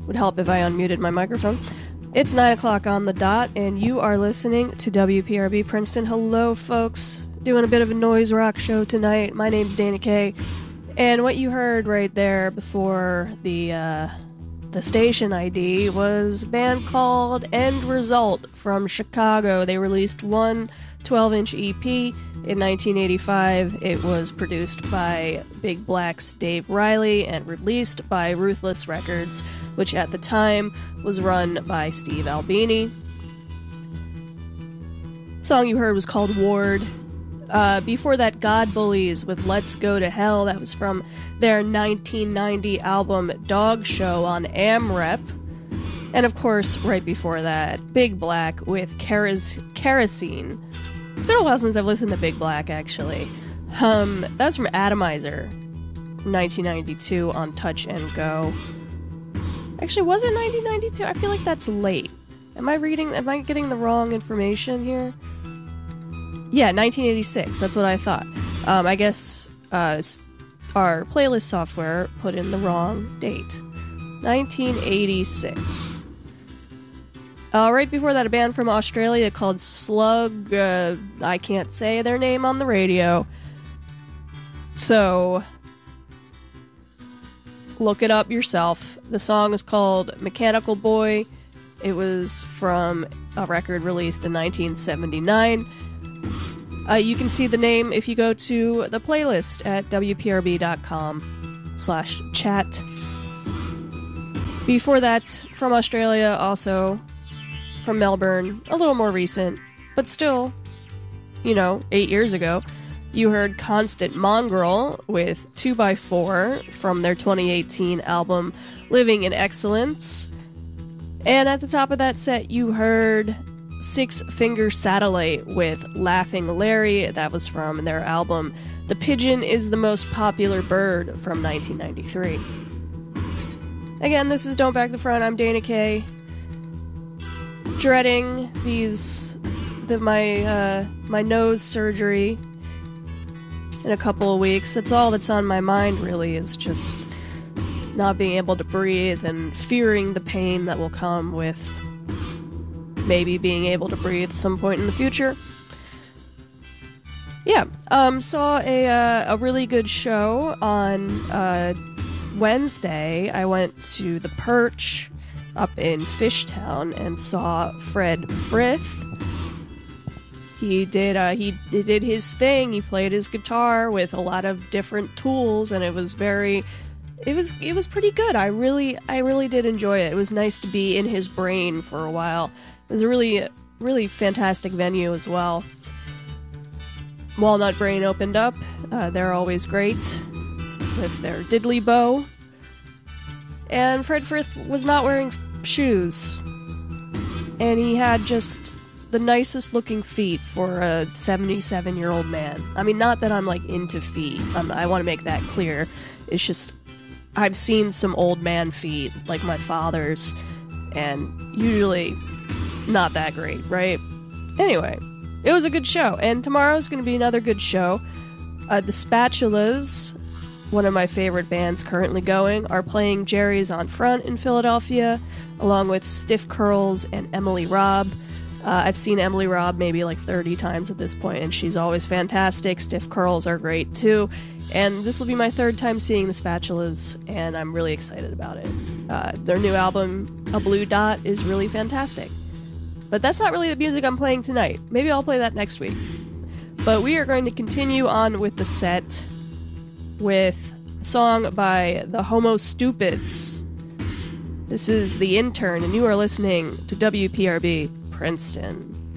Would help if I unmuted my microphone. It's 9 o'clock on the dot, and you are listening to WPRB Princeton. Hello, folks. Doing a bit of a noise rock show tonight. My name's Dana Kay, and what you heard right there before the station ID was a band called End Result from Chicago. They released one 12-inch EP in 1985. It was produced by Big Black's Dave Riley and released by Ruthless Records, which at the time was run by Steve Albini. The song you heard was called Ward. Before that, God Bullies with Let's Go to Hell. That was from their 1990 album Dog Show on AmRep. And of course, right before that, Big Black with Kerosene. It's been a while since I've listened to Big Black, actually. That's from Atomizer, 1992 on Touch and Go. Actually, was it 1992? I feel like that's late. Am I getting the wrong information here? Yeah, 1986. That's what I thought. I guess our playlist software put in the wrong date. 1986. Right before that, a band from Australia called Slug. I can't say their name on the radio. So, look it up yourself. The song is called Mechanical Boy. It was from a record released in 1979. You can see the name if you go to the playlist at wprb.com/chat. Before that, from Australia, also from Melbourne, a little more recent, but still, 8 years ago, you heard Constant Mongrel with 2x4 from their 2018 album Living in Excellence. And at the top of that set, you heard Six Finger Satellite with Laughing Larry. That was from their album The Pigeon is the Most Popular Bird from 1993. Again, this is Don't Back the Front. I'm Dana Kay. Dreading my nose surgery in a couple of weeks. That's all that's on my mind, really, is just not being able to breathe and fearing the pain that will come with maybe being able to breathe at some point in the future. Yeah, saw a really good show on Wednesday. I went to The Perch up in Fishtown and saw Fred Frith. He did his thing. He played his guitar with a lot of different tools, and it was pretty good. I really did enjoy it. It was nice to be in his brain for a while. It was a really, really fantastic venue as well. Walnut Brain opened up. They're always great with their diddly bow. And Fred Frith was not wearing shoes. And he had just the nicest looking feet for a 77-year-old man. I mean, not that I'm into feet. I want to make that clear. It's just, I've seen some old man feet, like my father's, and usually not that great, right? Anyway, it was a good show, and tomorrow's going to be another good show. The Spatulas, one of my favorite bands currently going, are playing Jerry's on Front in Philadelphia, along with Stiff Curls and Emily Robb. I've seen Emily Robb maybe 30 times at this point, and she's always fantastic. Stiff Curls are great, too. And this will be my third time seeing the Spatulas, and I'm really excited about it. Their new album, A Blue Dot, is really fantastic. But that's not really the music I'm playing tonight. Maybe I'll play that next week. But we are going to continue on with the set with a song by the Homo Stupids. This is The Intern, and you are listening to WPRB Princeton.